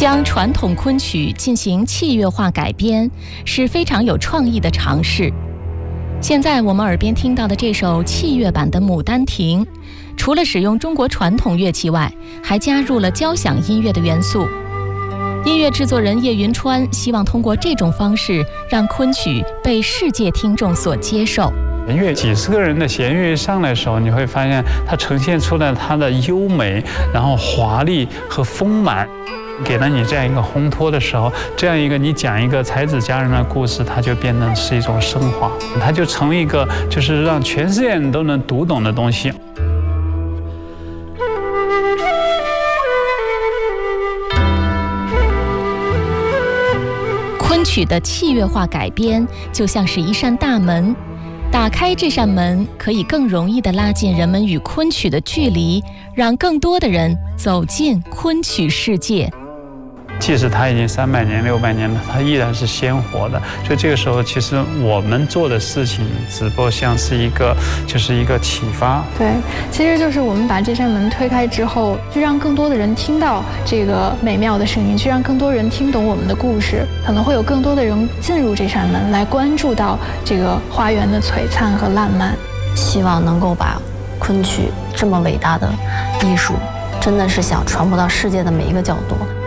将传统昆曲进行器乐化改编，是非常有创意的尝试。现在我们耳边听到的这首器乐版的《牡丹亭》，除了使用中国传统乐器外，还加入了交响音乐的元素。音乐制作人叶云川希望通过这种方式，让昆曲被世界听众所接受。 弦乐几十个人的弦乐上来的时候，你会发现它呈现出来它的优美，然后华丽和丰满。给了你这样一个烘托的时候，这样一个你讲一个才子佳人的故事，它就变成是一种升华，它就成为一个就是让全世界人都能读懂的东西。 昆曲的器乐化改编就像是一扇大门，打开这扇门，可以更容易地拉近人们与昆曲的距离，让更多的人走进昆曲世界。 即使它已经300年、600年了，它依然是鲜活的。所以这个时候，其实我们做的事情，只不过像是一个启发。 对，其实就是我们把这扇门推开之后，去让更多的人听到这个美妙的声音，去让更多人听懂我们的故事，可能会有更多的人进入这扇门，来关注到这个花园的璀璨和烂漫。 希望能够把昆曲这么伟大的艺术，真的是想传播到世界的每一个角落。